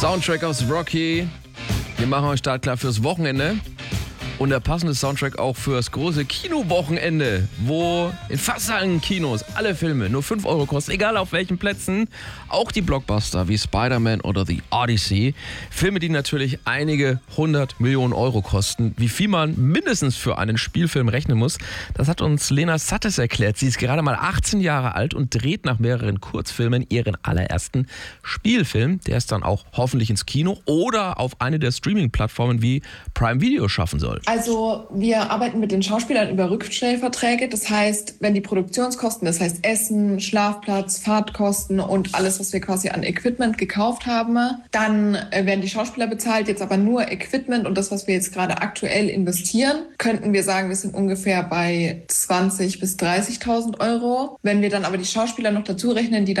Soundtrack aus Rocky. Wir machen euch startklar fürs Wochenende. Und der passende Soundtrack auch fürs große Kinowochenende, wo in fast allen Kinos alle Filme nur 5 Euro kosten, egal auf welchen Plätzen. Auch die Blockbuster wie Spider-Man oder The Odyssey. Filme, die natürlich einige 100 Millionen Euro kosten. Wie viel man mindestens für einen Spielfilm rechnen muss, das hat uns Lena Sattes erklärt. Sie ist gerade mal 18 Jahre alt und dreht nach mehreren Kurzfilmen ihren allerersten Spielfilm, der es dann auch hoffentlich ins Kino oder auf eine der Streaming-Plattformen wie Prime Video schaffen soll. Also wir arbeiten mit den Schauspielern über Rückstellverträge. Das heißt, wenn die Produktionskosten, das heißt Essen, Schlafplatz, Fahrtkosten und alles, was wir quasi an Equipment gekauft haben, dann werden die Schauspieler bezahlt, jetzt aber nur Equipment und das, was wir jetzt gerade aktuell investieren, könnten wir sagen, wir sind ungefähr bei 20.000 bis 30.000 Euro. Wenn wir dann aber die Schauspieler noch dazu rechnen, die